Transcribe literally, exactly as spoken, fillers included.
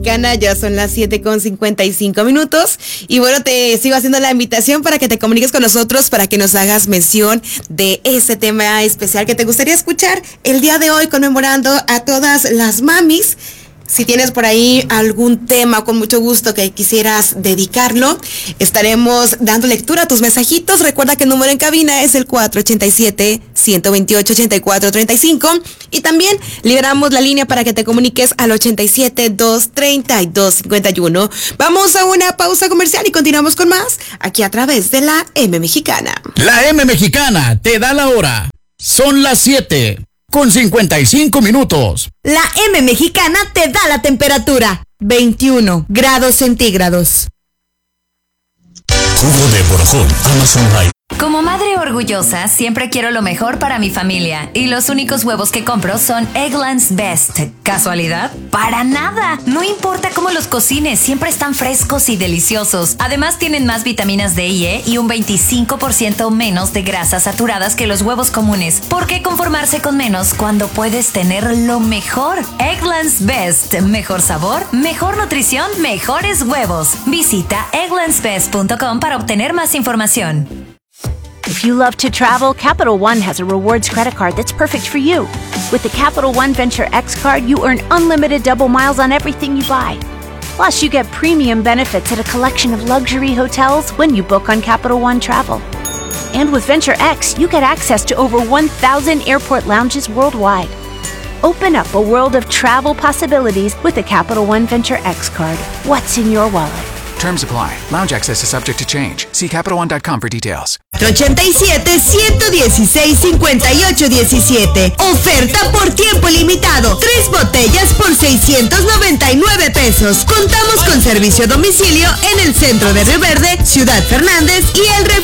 Gana, ya son las siete con cincuenta y cinco minutos y bueno, te sigo haciendo la invitación para que te comuniques con nosotros, para que nos hagas mención de ese tema especial que te gustaría escuchar el día de hoy, conmemorando a todas las mamis. Si tienes por ahí algún tema, con mucho gusto que quisieras dedicarlo, estaremos dando lectura a tus mensajitos. Recuerda que el número en cabina es el cuatro ocho siete, uno dos ocho, ocho cuatro tres cinco y también liberamos la línea para que te comuniques al ochenta y siete, dos treinta y dos cincuenta y uno. Vamos a una pausa comercial y continuamos con más aquí a través de la M Mexicana. La M Mexicana te da la hora. Son las siete con cincuenta y cinco minutos. La M Mexicana te da la temperatura. veintiuno grados centígrados. Jugo de Borojón, Amazon Live. Como madre orgullosa, siempre quiero lo mejor para mi familia. Y los únicos huevos que compro son Eggland's Best. ¿Casualidad? ¡Para nada! No importa cómo los cocines, siempre están frescos y deliciosos. Además, tienen más vitaminas D y E y un veinticinco por ciento menos de grasas saturadas que los huevos comunes. ¿Por qué conformarse con menos cuando puedes tener lo mejor? Eggland's Best. Mejor sabor, mejor nutrición, mejores huevos. Visita egglands best punto com para obtener más información. If you love to travel, Capital One has a rewards credit card that's perfect for you. With the Capital One Venture X card, you earn unlimited double miles on everything you buy. Plus, you get premium benefits at a collection of luxury hotels when you book on Capital One Travel. And with Venture X, you get access to over one thousand airport lounges worldwide. Open up a world of travel possibilities with the Capital One Venture X card. What's in your wallet? Terms apply. Lounge access is subject to change. See Capital One dot com for details. ochenta y siete, ciento dieciséis, cincuenta y ocho diecisiete. Oferta por tiempo limitado. Tres botellas por seiscientos noventa y nueve pesos. Contamos con servicio a domicilio en el centro de Río Verde, Ciudad Fernández y el